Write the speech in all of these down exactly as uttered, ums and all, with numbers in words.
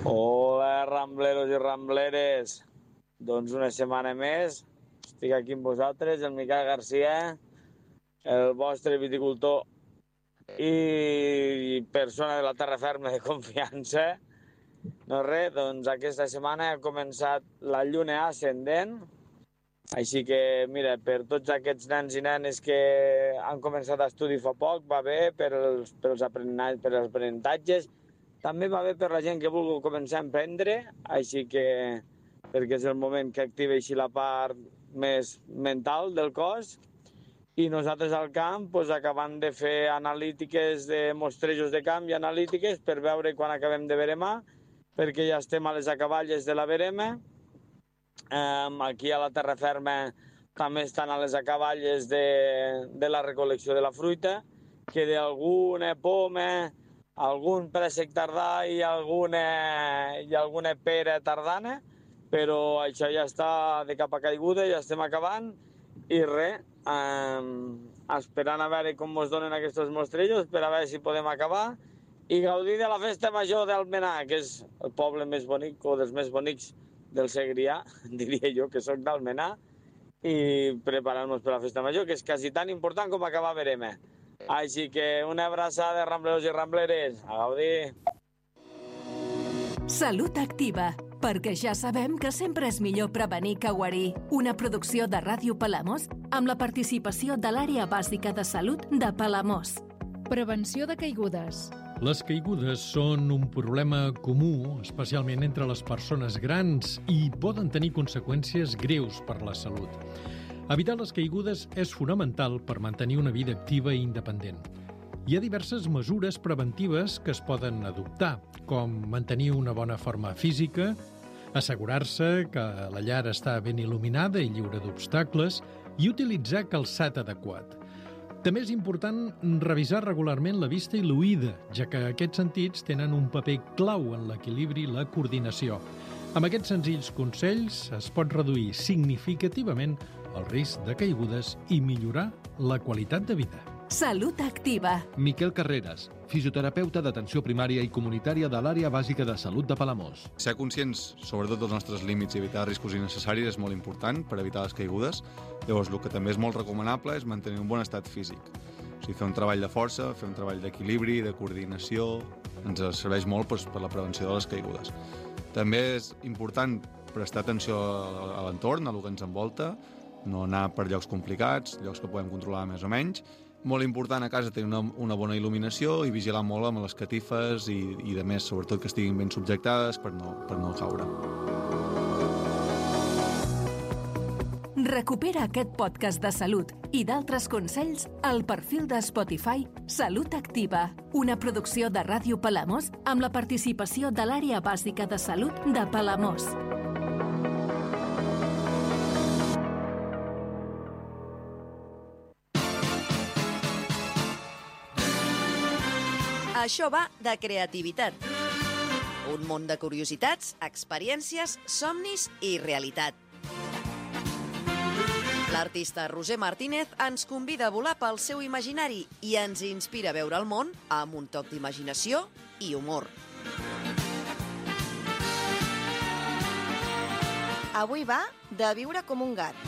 Hola, rambleros i rambleres. Doncs una setmana més, estic aquí amb vosaltres, el Miquel Garcia, el vostre viticultor i persona de la terra ferma de confiança. No res, doncs aquesta setmana ha començat la lluna ascendent, així que, mira, per tots aquests nens i nenes que han començat a estudi fa poc, va bé per els, per els, aprenentatges, per els aprenentatges, també va bé per la gent que vulgui començar a emprendre, així que, perquè és el moment que activa així la part més mental del cos, i nosaltres al camp doncs, acabant de fer analítiques de mostrejos de camp i analítiques per veure quan acabem de veremar, perquè ja estem a les acaballes de la verema. Um, aquí a la terra ferma també estan a les acaballes de, de la recol·lecció de la fruita, que d'alguna poma, algun préssec tardà i alguna, i alguna pera tardana, però això ja està de capa caiguda, ja estem acabant, i res, um, esperant a veure com ens donen aquests mostrellos, per a veure si podem acabar, i gaudir de la festa major d'Almenar, que és el poble més bonic, o dels més bonics del Segrià, diria jo, que soc d'Almenar, i preparar-nos per la festa major, que és quasi tan important com acabar verema. Així que una abraçada, rambleros i rambleres. A gaudir! Salut Activa, perquè ja sabem que sempre és millor prevenir que guarir. Una producció de Ràdio Palamós amb la participació de l'Àrea Bàsica de Salut de Palamós. Prevenció de caigudes. Les caigudes són un problema comú, especialment entre les persones grans, i poden tenir conseqüències greus per la salut. Evitar les caigudes és fonamental per mantenir una vida activa i independent. Hi ha diverses mesures preventives que es poden adoptar, com mantenir una bona forma física, assegurar-se que la llar està ben il·luminada i lliure d'obstacles i utilitzar calçat adequat. També és important revisar regularment la vista i l'oïda, ja que aquests sentits tenen un paper clau en l'equilibri i la coordinació. Amb aquests senzills consells es pot reduir significativament el risc de caigudes i millorar la qualitat de vida. Salut Activa. Miquel Carreras, fisioterapeuta d'atenció primària i comunitària de l'Àrea Bàsica de Salut de Palamós. Ser conscients, sobretot, dels nostres límits i evitar riscos innecessaris és molt important per evitar les caigudes. Llavors, el que també és molt recomanable és mantenir un bon estat físic. O sigui, fer un treball de força, fer un treball d'equilibri, de coordinació, ens serveix molt doncs, per la prevenció de les caigudes. També és important prestar atenció a l'entorn, a el que ens envolta, no anar per llocs complicats, llocs que podem controlar més o menys. Molt important a casa tenir una, una bona il·luminació i vigilar molt amb les catifes i, i de més, sobretot que estiguin ben subjectades per no, per no caure. Recupera aquest podcast de salut i d'altres consells al perfil de Spotify Salut Activa, una producció de Ràdio Palamós amb la participació de l'Àrea Bàsica de Salut de Palamós. Això va de creativitat. Un món de curiositats, experiències, somnis i realitat. L'artista Roser Martínez ens convida a volar pel seu imaginari i ens inspira a veure el món amb un toc d'imaginació i humor. Avui va de viure com un gat.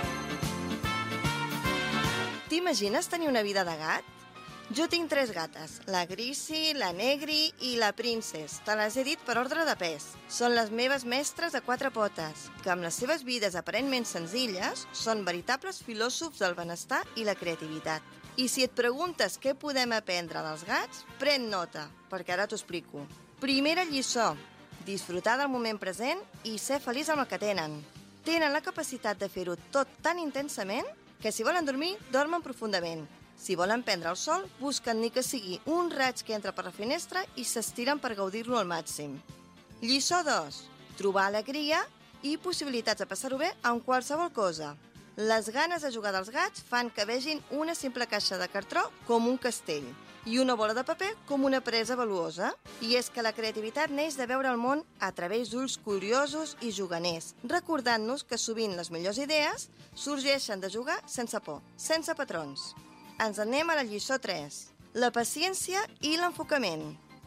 T'imagines tenir una vida de gat? Jo tinc tres gates, la Grisi, la Negri i la Princess. Te les he dit per ordre de pes. Són les meves mestres de quatre potes, que amb les seves vides aparentment senzilles són veritables filòsofs del benestar i la creativitat. I si et preguntes què podem aprendre dels gats, pren nota, perquè ara t'ho explico. Primera lliçó, disfrutar del moment present i ser feliç amb el que tenen. Tenen la capacitat de fer-ho tot tan intensament que si volen dormir, dormen profundament. Si volen prendre el sol, busquen ni que sigui un raig que entra per la finestra i s'estiren per gaudir-lo al màxim. Lliçó dos. Trobar alegria i possibilitats de passar-ho bé amb qualsevol cosa. Les ganes de jugar dels gats fan que vegin una simple caixa de cartró com un castell i una bola de paper com una presa valuosa. I és que la creativitat neix de veure el món a través d'ulls curiosos i juganers, recordant-nos que sovint les millors idees sorgeixen de jugar sense por, sense patrons. Ens anem a la lliçó tres. La paciència i l'enfocament.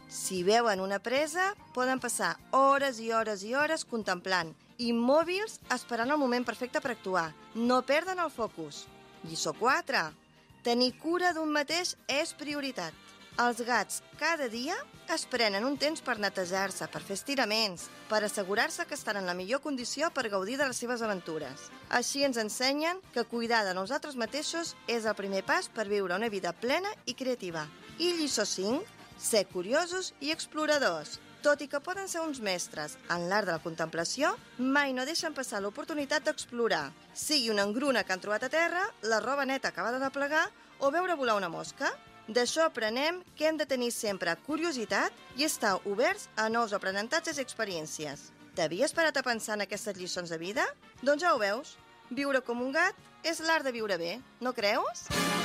Si veuen una presa, poden passar hores i hores i hores contemplant, immòbils esperant el moment perfecte per actuar. No perden el focus. Lliçó quatre. Tenir cura d'un mateix és prioritat. Els gats cada dia es prenen un temps per netejar-se, per fer estiraments, per assegurar-se que estan en la millor condició per gaudir de les seves aventures. Així ens ensenyen que cuidar de nosaltres mateixos és el primer pas per viure una vida plena i creativa. I lliçó cinc, ser curiosos i exploradors. Tot i que poden ser uns mestres en l'art de la contemplació, mai no deixen passar l'oportunitat d'explorar. Sigui una engruna que han trobat a terra, la roba neta acabada de plegar o veure volar una mosca. D'això aprenem que hem de tenir sempre curiositat i estar oberts a nous aprenentatges i experiències. T'havies parat a pensar en aquestes lliçons de vida? Doncs ja ho veus. Viure com un gat és l'art de viure bé, no creus?